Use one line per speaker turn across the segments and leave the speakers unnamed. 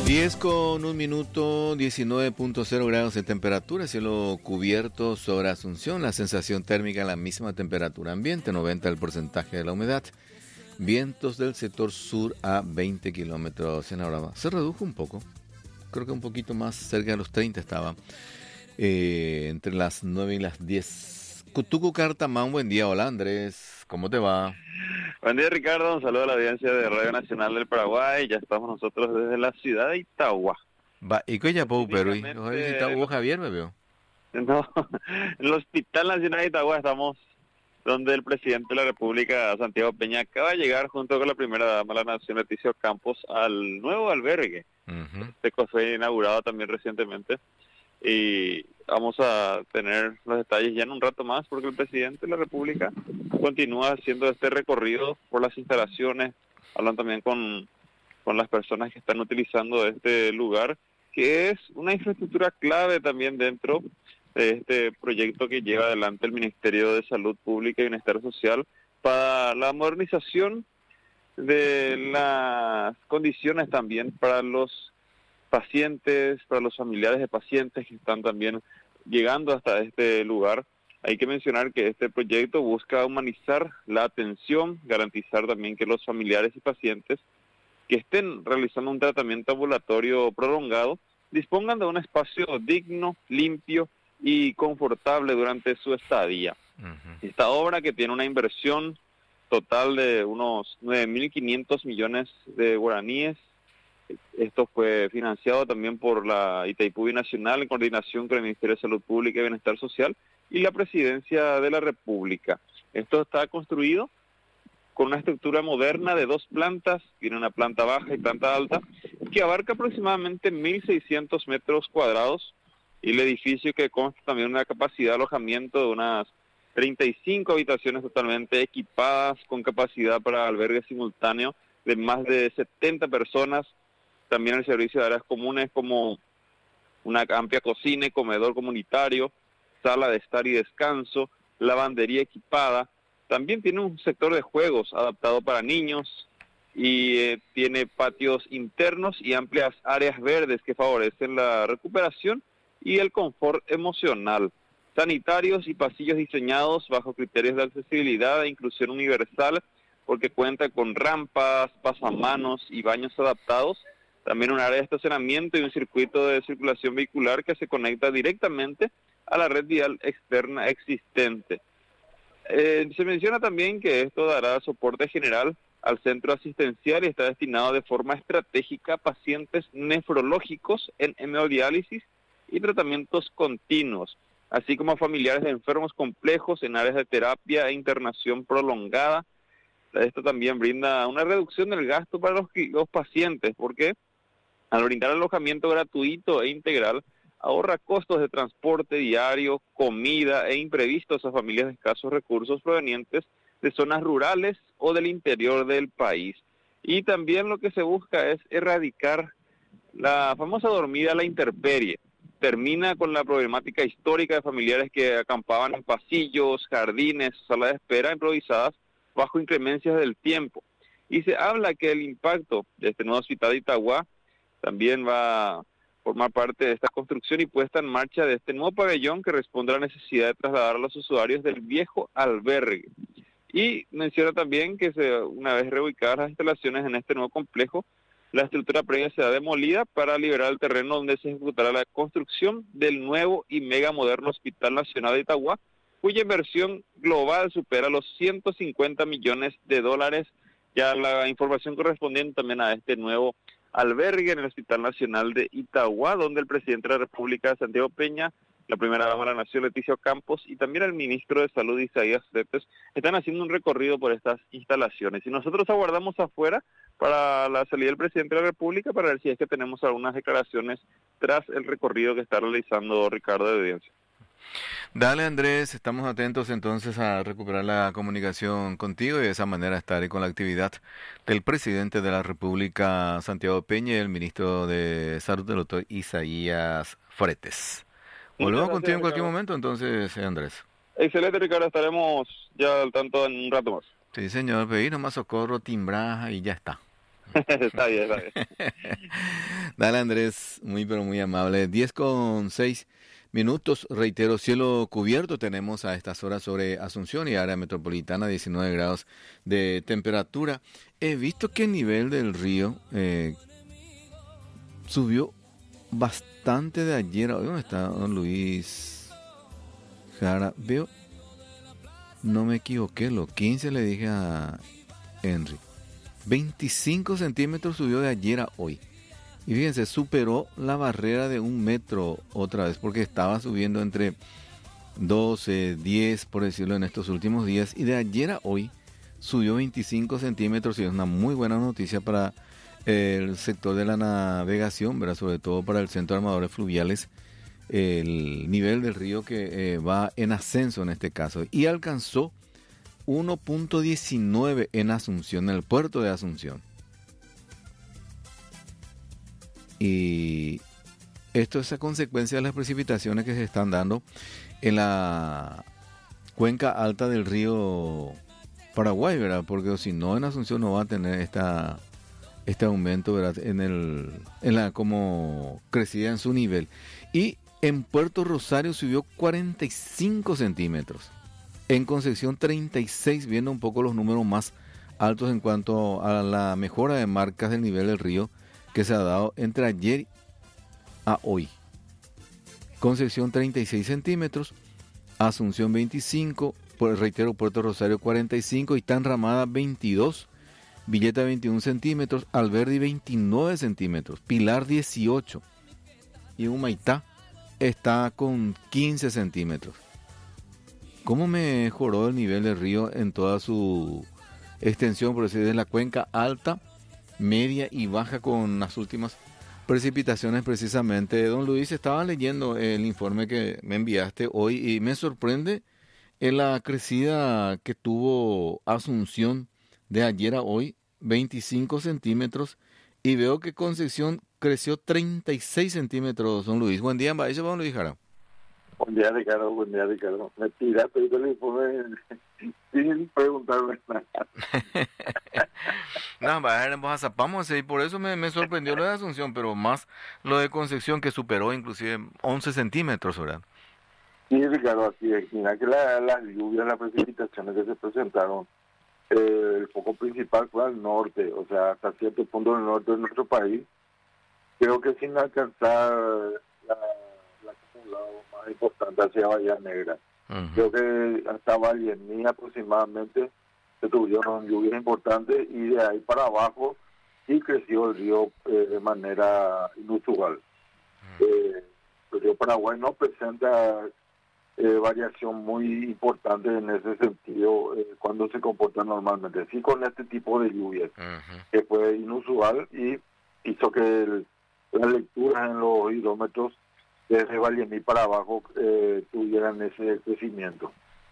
10:01, 19.0 grados de temperatura, cielo cubierto sobre Asunción, la sensación térmica la misma temperatura ambiente, 90 el porcentaje de la humedad, vientos del sector sur a 20 kilómetros en hora. Se redujo un poco, creo que un poquito más, cerca de los 30 estaba, entre las 9 y las 10. Cutucu Cartamán, buen día, hola Andrés, ¿cómo te va?
Buen día, Ricardo. Un saludo a la audiencia de Radio Nacional del Paraguay. Ya estamos nosotros desde la ciudad de Itagua.
Va, ¿y qué ya puedo, pero ¿no he visitado vos, Javier, me veo?
No, en el Hospital Nacional de Itagua estamos, donde el presidente de la República, Santiago Peña, acaba de llegar junto con la primera dama de la Nación, Leticia Campos, al nuevo albergue. Este fue inaugurado también recientemente. Y vamos a tener los detalles ya en un rato más, porque el presidente de la República continúa haciendo este recorrido por las instalaciones, hablan también con las personas que están utilizando este lugar, que es una infraestructura clave también dentro de este proyecto que lleva adelante el Ministerio de Salud Pública y Bienestar Social para la modernización de las condiciones también para los pacientes, para los familiares de pacientes que están también llegando hasta este lugar. Hay que mencionar que este proyecto busca humanizar la atención, garantizar también que los familiares y pacientes que estén realizando un tratamiento ambulatorio prolongado dispongan de un espacio digno, limpio y confortable durante su estadía. Esta obra, que tiene una inversión total de unos 9.500 millones de guaraníes, esto fue financiado también por la Itaipú Binacional en coordinación con el Ministerio de Salud Pública y Bienestar Social y la Presidencia de la República. Esto está construido con una estructura moderna de 2 plantas, tiene una planta baja y planta alta, que abarca aproximadamente 1.600 metros cuadrados, y el edificio, que consta también de una capacidad de alojamiento de unas 35 habitaciones totalmente equipadas con capacidad para albergue simultáneo de más de 70 personas. También el servicio de áreas comunes como una amplia cocina y comedor comunitario, sala de estar y descanso, lavandería equipada. También tiene un sector de juegos adaptado para niños y tiene patios internos y amplias áreas verdes que favorecen la recuperación y el confort emocional. Sanitarios y pasillos diseñados bajo criterios de accesibilidad e inclusión universal, porque cuenta con rampas, pasamanos y baños adaptados. También un área de estacionamiento y un circuito de circulación vehicular que se conecta directamente a la red vial externa existente. Se menciona también que esto dará soporte general al centro asistencial y está destinado de forma estratégica a pacientes nefrológicos en hemodiálisis y tratamientos continuos, así como a familiares de enfermos complejos en áreas de terapia e internación prolongada. Esto también brinda una reducción del gasto para los pacientes, porque al brindar alojamiento gratuito e integral, ahorra costos de transporte diario, comida e imprevistos a familias de escasos recursos provenientes de zonas rurales o del interior del país. Y también lo que se busca es erradicar la famosa dormida a la intemperie. Termina con la problemática histórica de familiares que acampaban en pasillos, jardines, salas de espera improvisadas bajo inclemencias del tiempo. Y se habla que el impacto de este nuevo hospital de Itagua también va a formar parte de esta construcción y puesta en marcha de este nuevo pabellón que responde a la necesidad de trasladar a los usuarios del viejo albergue. Y menciona también que una vez reubicadas las instalaciones en este nuevo complejo, la estructura previa será demolida para liberar el terreno donde se ejecutará la construcción del nuevo y mega moderno Hospital Nacional de Itagua, cuya inversión global supera los 150 millones de dólares. Ya la información correspondiente también a este nuevo albergue en el Hospital Nacional de Itagua, donde el presidente de la República, Santiago Peña, la primera dama de la Nación, Leticia Campos, y también el ministro de Salud, Isaías Cetes, están haciendo un recorrido por estas instalaciones. Y nosotros aguardamos afuera para la salida del presidente de la República para ver si es que tenemos algunas declaraciones tras el recorrido que está realizando Ricardo de audiencia.
Dale, Andrés, estamos atentos entonces a recuperar la comunicación contigo y de esa manera estar con la actividad del presidente de la República, Santiago Peña, y el ministro de Salud, el doctor Isaías Fretes. Volvemos contigo en cualquier momento, entonces, Andrés.
Excelente, Ricardo, estaremos ya al tanto en un rato más.
Sí, señor, pedí nomás socorro, timbraja y ya está.
Está bien, está bien.
Dale, Andrés, muy pero muy amable. 10:06 minutos, reitero, cielo cubierto tenemos a estas horas sobre Asunción y área metropolitana, 19 grados de temperatura. He visto que el nivel del río subió bastante de ayer. ¿Dónde está don Luis Jara? Veo, no me equivoqué, lo 15 le dije a Henry. 25 centímetros subió de ayer a hoy. Y fíjense, superó la barrera de 1 metro otra vez, porque estaba subiendo entre 12, 10, por decirlo, en estos últimos días. Y de ayer a hoy subió 25 centímetros y es una muy buena noticia para el sector de la navegación, ¿verdad? Sobre todo para el Centro de Armadores Fluviales, el nivel del río que va en ascenso en este caso. Y alcanzó 1.19 en Asunción, en el puerto de Asunción. Y esto es a consecuencia de las precipitaciones que se están dando en la cuenca alta del río Paraguay, ¿verdad? Porque si no, en Asunción no va a tener este aumento, ¿verdad? En la como crecida en su nivel. Y en Puerto Rosario subió 45 centímetros. En Concepción 36, viendo un poco los números más altos en cuanto a la mejora de marcas del nivel del río que se ha dado entre ayer a hoy. Concepción 36 centímetros, Asunción 25, reitero, Puerto Rosario 45, Itán Ramada 22, Villeta 21 centímetros, Alberdi 29 centímetros, Pilar 18 y Humaitá está con 15 centímetros. ¿Cómo mejoró el nivel del río en toda su extensión, por decir, de la cuenca alta, media y baja con las últimas precipitaciones precisamente? Don Luis, estaba leyendo el informe que me enviaste hoy y me sorprende en la crecida que tuvo Asunción de ayer a hoy, 25 centímetros, y veo que Concepción creció 36 centímetros, don Luis. Buen día, don Luis Jara.
Buen día, Ricardo. Buen día, Ricardo. Me tiraste el informe sin preguntarme nada.
No, vamos a ir, por eso me sorprendió lo de Asunción, pero más lo de Concepción, que superó inclusive 11 centímetros, ¿verdad?
Sí, Ricardo, así es. Mira que las lluvias, las precipitaciones que se presentaron, el foco principal fue al norte, o sea, hasta cierto punto del norte de nuestro país. Creo que sin alcanzar la acumulado más importante hacia Bahía Negra. Creo que hasta Vallemí aproximadamente se tuvieron lluvias importantes y de ahí para abajo sí creció el río de manera inusual. El río Paraguay no presenta variación muy importante en ese sentido cuando se comporta normalmente. Sí, con este tipo de lluvias que fue inusual y hizo que las lecturas en los hidrómetros desde Vallemí para abajo tuvieran ese crecimiento.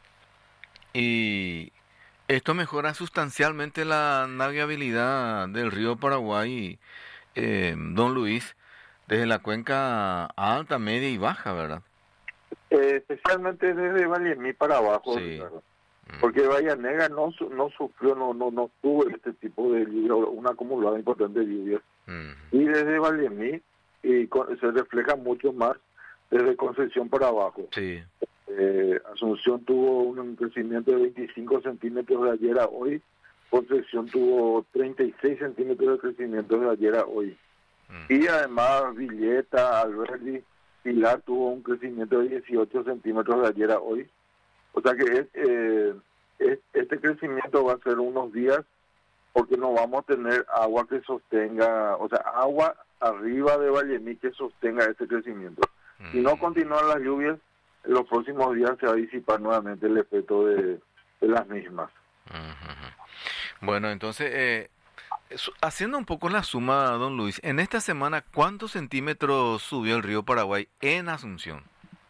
Y esto mejora sustancialmente la navegabilidad del río Paraguay, don Luis, desde la cuenca alta, media y baja, ¿verdad?
Especialmente desde Vallemí para abajo,
Sí.
porque Bahía Negra no sufrió, no tuvo este tipo de lluvia, una acumulada importante de lluvias. Y desde Vallemí se refleja mucho más desde Concepción para abajo.
Sí.
Asunción tuvo un crecimiento de 25 centímetros de ayer a hoy. Concepción tuvo 36 centímetros de crecimiento de ayer a hoy. Y además Villeta, Alberdi, Pilar tuvo un crecimiento de 18 centímetros de ayer a hoy. O sea que este crecimiento va a ser unos días porque no vamos a tener agua que sostenga, o sea, agua arriba de Vallemí que sostenga este crecimiento. Si no continúan las lluvias, en los próximos días se va a disipar nuevamente el efecto de las mismas.
Bueno, entonces, haciendo un poco la suma, don Luis, en esta semana, ¿cuántos centímetros subió el río Paraguay en Asunción?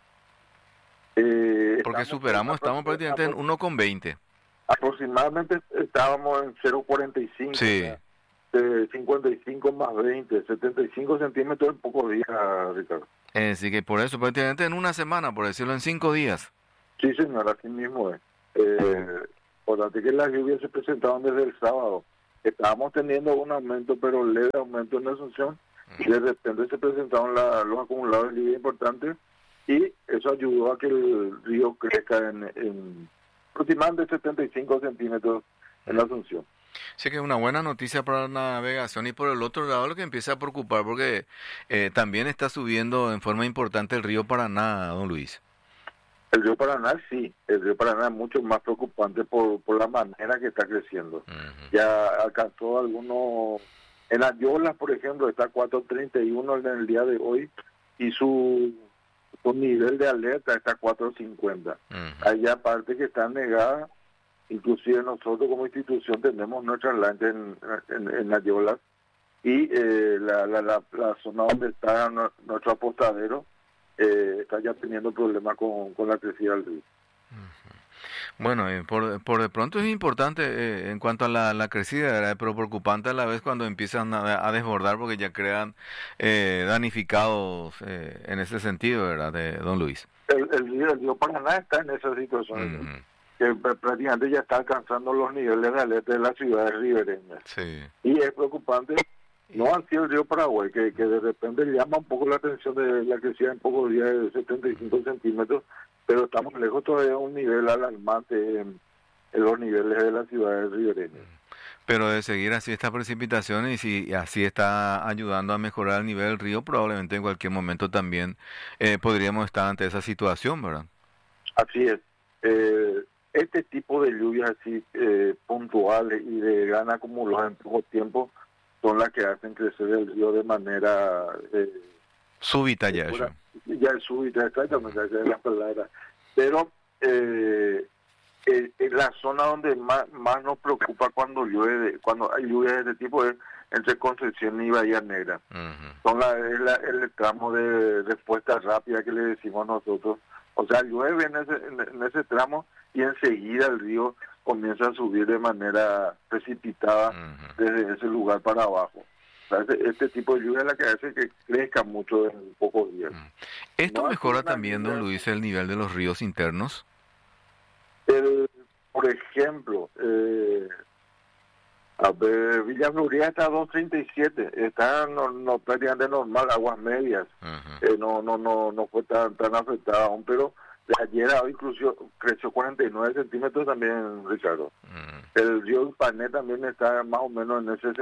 Porque estamos prácticamente en 1,20.
Aproximadamente estábamos en 0,45.
Sí.
O sea, 55 más 20, 75 centímetros en pocos días, Ricardo.
Así que por eso, prácticamente en una semana, por decirlo, en 5 días.
Sí, señor, así mismo es. Por que las lluvias se presentaron desde el sábado. estábamos teniendo un aumento, pero leve aumento en la Asunción, y de repente se presentaron los acumulados de lluvia importantes, y eso ayudó a que el río crezca en aproximadamente 75 centímetros en la Asunción.
Sí, que es una buena noticia para la navegación, y por el otro lado lo que empieza a preocupar porque también está subiendo en forma importante el río Paraná, don Luis.
El río Paraná sí, el río Paraná es mucho más preocupante por la manera que está creciendo. Ya alcanzó algunos, en Ayolas por ejemplo está 4.31 en el día de hoy, y su nivel de alerta está 4.50. Hay ya parte que está negada. Inclusive nosotros como institución tenemos nuestra lancha en Ayolas, y la zona donde está nuestro apostadero está ya teniendo problemas con la crecida del río.
Bueno, por de pronto es importante en cuanto a la crecida, ¿verdad? Pero preocupante a la vez cuando empiezan a desbordar porque ya crean damnificados en ese sentido, ¿verdad, don Luis?
El río Paraná está en esa situación. Que prácticamente ya está alcanzando los niveles de alerta de las ciudades ribereñas.
Sí.
Y es preocupante, no así el río Paraguay, que de repente llama un poco la atención de la crecida en pocos días de 75 centímetros, pero estamos lejos todavía de un nivel alarmante en los niveles de las ciudades ribereñas.
Pero de seguir así esta precipitación, y si así está ayudando a mejorar el nivel del río, probablemente en cualquier momento también podríamos estar ante esa situación, ¿verdad?
Así es. Este tipo de lluvias así puntuales y de gran acumulada en poco tiempo son las que hacen crecer el río de manera
súbita ya eso.
Ya es súbita, exactamente, esa es la palabra. Pero en la zona donde más nos preocupa cuando hay lluvias de este tipo es entre Concepción y Bahía Negra. Son el tramo de respuesta rápida que le decimos nosotros. O sea, llueve en ese tramo y enseguida el río comienza a subir de manera precipitada desde ese lugar para abajo. O sea, este tipo de lluvia es la que hace que crezca mucho en pocos días.
¿Esto mejora también, don Luis, el nivel de los ríos internos?
Por ejemplo, Villa Florida está a 2.37, está no prácticamente normal, aguas medias. No fue tan afectada aún, pero de ayer a hoy incluso creció 49 centímetros también, Ricardo. El río Ipané también está más o menos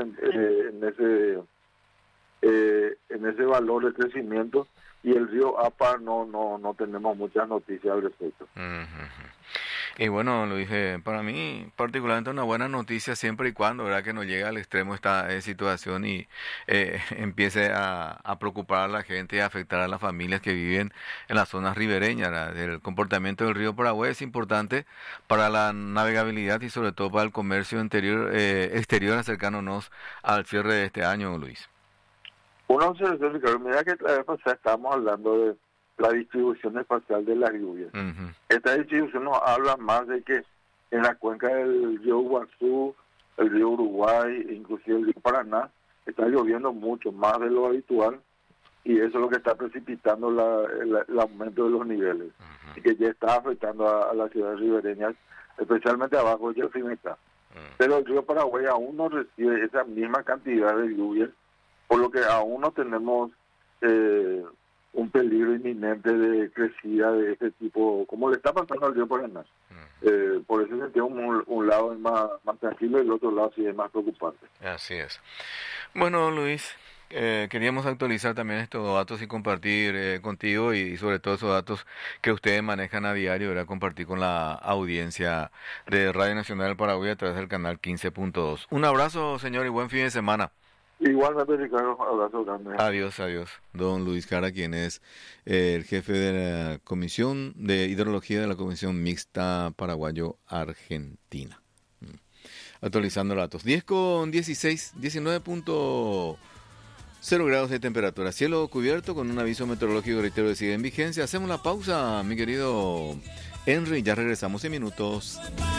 en ese valor de crecimiento, y el río Apa no tenemos muchas noticias al respecto.
Y bueno, lo dije, para mí particularmente una buena noticia siempre y cuando, ¿verdad?, que no llegue al extremo esta situación y empiece a preocupar a la gente y a afectar a las familias que viven en las zonas ribereñas, ¿verdad? El comportamiento del río Paraguay es importante para la navegabilidad y sobre todo para el comercio exterior, acercándonos al cierre de este año, Luis.
Una observación, Ricardo, mira que la vez pasada estábamos hablando de la distribución espacial de las lluvias. Esta distribución nos habla más de que en la cuenca del río Iguazú, el río Uruguay, inclusive el río Paraná, está lloviendo mucho más de lo habitual, y eso es lo que está precipitando el aumento de los niveles, y que ya está afectando a las ciudades ribereñas, especialmente abajo de Yelfineta. Pero el río Paraguay aún no recibe esa misma cantidad de lluvias, por lo que aún no tenemos un peligro inminente de crecida de este tipo, como le está pasando al río Paraná. Por ese sentido, un lado es más tranquilo y el otro lado sí es más preocupante.
Así es. Bueno, Luis, queríamos actualizar también estos datos y compartir contigo, y sobre todo esos datos que ustedes manejan a diario, ¿verdad?, compartir con la audiencia de Radio Nacional del Paraguay a través del canal 15.2. Un abrazo, señor, y buen fin de semana.
Igualmente, Ricardo, abrazo grande.
Adiós. Don Luis Jara, quien es el jefe de la Comisión de Hidrología de la Comisión Mixta Paraguayo-Argentina. Actualizando datos. 10:16, 19.0 grados de temperatura. Cielo cubierto con un aviso meteorológico, reitero, que sigue en vigencia. Hacemos la pausa, mi querido Henry, ya regresamos en minutos.